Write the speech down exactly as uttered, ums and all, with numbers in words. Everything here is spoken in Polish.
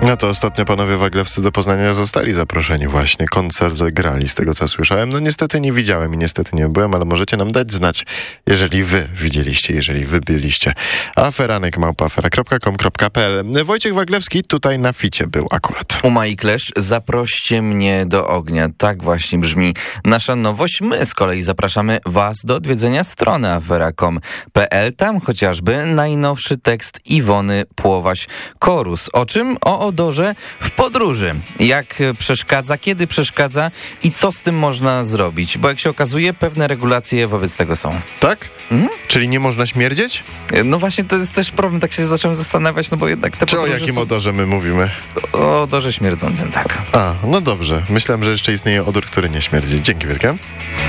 No to ostatnio panowie waglewscy do Poznania zostali zaproszeni właśnie. Koncert grali, z tego co słyszałem. No niestety nie widziałem i niestety nie byłem, ale możecie nam dać znać, jeżeli wy widzieliście, jeżeli wy byliście. Aferanek małpa afera kropka com kropka pe el. Wojciech Waglewski tutaj na ficie był akurat. Uma i Kleszcz, zaproście mnie do ognia. Tak właśnie brzmi nasza nowość. My z kolei zapraszamy was do odwiedzenia strony afera kropka com kropka pe el. Tam chociażby najnowszy tekst Iwony Płowaś-Korus. O czym? O odorze w podróży. Jak przeszkadza, kiedy przeszkadza i co z tym można zrobić? Bo jak się okazuje, pewne regulacje wobec tego są. Tak? Mhm. Czyli nie można śmierdzieć? No właśnie, to jest też problem. Tak się zacząłem zastanawiać, no bo jednak te Czy o podróże jakim są... odorze my mówimy? O odorze śmierdzącym, tak. A, no dobrze. Myślałem, że jeszcze istnieje odór, który nie śmierdzi. Dzięki wielkie.